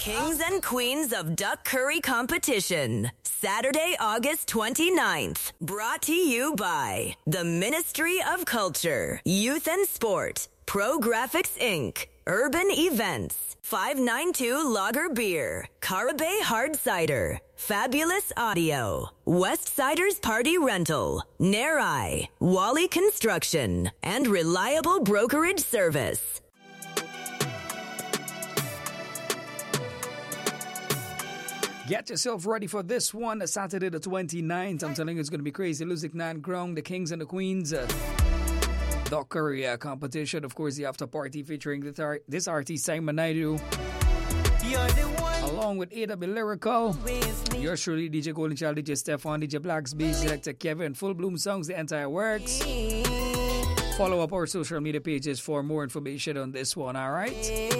Kings and Queens of Duck Curry Competition, Saturday, August 29th. Brought to you by the Ministry of Culture, Youth and Sport, Pro Graphics Inc., Urban Events, 592 Lager Beer, Carabay Hard Cider, Fabulous Audio, Westsiders Party Rental, Narai, Wally Construction, and Reliable Brokerage Service. Get yourself ready for this one, Saturday the 29th. I'm telling you, it's going to be crazy. Luzik Nan Grong, the Kings and the Queens. Duck Curry competition. Of course, the after party featuring this artist, Simon Naidu. Along with A.W. Lyrical. Yours truly, DJ Golden Child, DJ Stefan, DJ Blacksby, Selector Kevin, Full Bloom Songs, the entire works. Follow up our social media pages for more information on this one, alright?